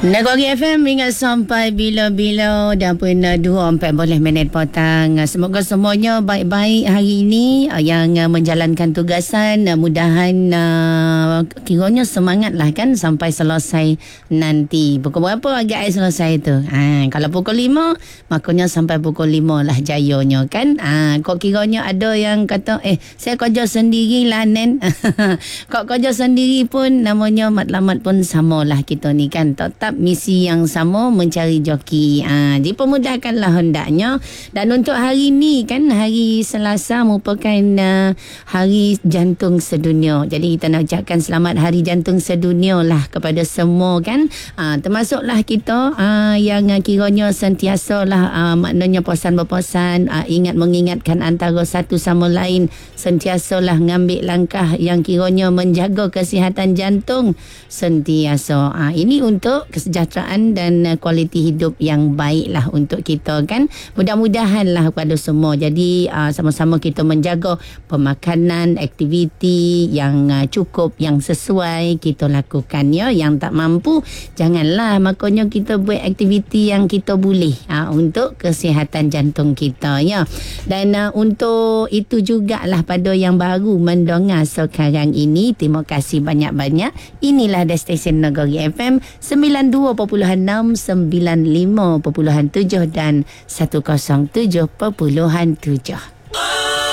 Negeri FM ingat sampai bila-bila dah pun 2.40 minit petang. Semoga semuanya baik-baik hari ini yang menjalankan tugasan. Mudahan kiranya semangatlah kan sampai selesai nanti. Pukul berapa agak selesai tu? Kalau pukul 5 makanya sampai pukul 5 lah jayanya kan. Kok kiranya ada yang kata saya kerja sendirilah Nen. Kok kerja sendiri pun namanya matlamat pun samalah kita ni kan. Tetap misi yang sama mencari joki. Dipermudahkanlah hendaknya. Dan untuk hari ni kan hari Selasa merupakan hari jantung sedunia. Jadi kita nak ucapkan selamat hari jantung sedunia lah kepada semua kan. Termasuklah kita yang kiranya sentiasa lah maknanya pesan-berpesan ingat mengingatkan antara satu sama lain, sentiasalah ngambil langkah yang kiranya menjaga kesihatan jantung sentiasa. Ini untuk kesejahteraan dan kualiti hidup yang baiklah untuk kita kan. Mudah-mudahan lah kepada semua. Jadi sama-sama kita menjaga pemakanan, aktiviti yang cukup, yang sesuai kita lakukan ya. Yang tak mampu janganlah, makanya kita buat aktiviti yang kita boleh untuk kesihatan jantung kita ya. Dan untuk itu jugalah pada yang baru mendengar sekarang ini, terima kasih banyak-banyak. Inilah The Station Negeri FM 92.6, 95.7 dan 107.7.